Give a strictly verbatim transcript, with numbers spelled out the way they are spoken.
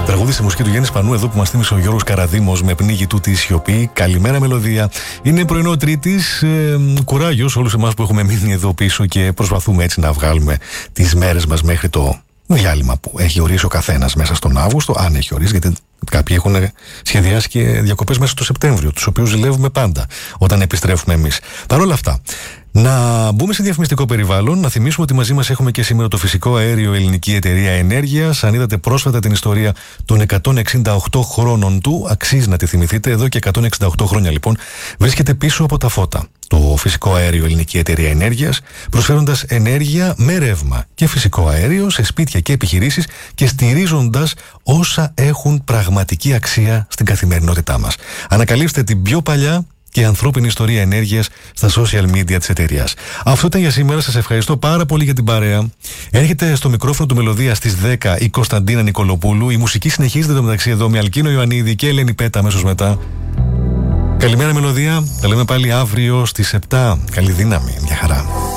Τραγούδι στη μουσική του Γιάννη Σπανού, εδώ που μας θύμισε ο Γιώργος Καραδήμος με πνίγει του τη σιωπή. Καλημέρα μελωδία. Είναι πρωινό Τρίτης. Ε, κουράγιο σε όλους εμάς που έχουμε μείνει εδώ πίσω και προσπαθούμε έτσι να βγάλουμε τις μέρες μας μέχρι το διάλειμμα που έχει ορίσει ο καθένας μέσα στον Αύγουστο. Αν έχει ορίσει, γιατί κάποιοι έχουν σχεδιάσει και διακοπές μέσα στο Σεπτέμβριο, τους οποίους ζηλεύουμε πάντα όταν επιστρέφουμε εμείς. Παρ' όλα αυτά, να μπούμε σε διαφημιστικό περιβάλλον, να θυμίσουμε ότι μαζί μας έχουμε και σήμερα το φυσικό αέριο Ελληνική Εταιρεία Ενέργειας. Αν είδατε πρόσφατα την ιστορία των εκατόν εξήντα οκτώ χρόνων του, αξίζει να τη θυμηθείτε. Εδώ και εκατόν εξήντα οκτώ χρόνια λοιπόν βρίσκεται πίσω από τα φώτα το φυσικό αέριο Ελληνική Εταιρεία Ενέργειας, προσφέροντας ενέργεια με ρεύμα και φυσικό αέριο σε σπίτια και επιχειρήσεις και στηρίζοντας όσα έχουν πραγματική αξία στην καθημερινότητά μας. Ανακαλύψτε την πιο παλιά και ανθρώπινη ιστορία ενέργειας στα social media της εταιρείας. Αυτό ήταν για σήμερα. Σας ευχαριστώ πάρα πολύ για την παρέα. Έρχεται στο μικρόφωνο του Μελωδία στις δέκα η Κωνσταντίνα Νικολοπούλου. Η μουσική συνεχίζεται το μεταξύ εδώ με Αλκίνο Ιωαννίδη και Ελένη Πέτα αμέσως μετά. Καλημέρα Μελωδία. Τα λέμε πάλι αύριο στις επτά. Καλή δύναμη. Μια χαρά.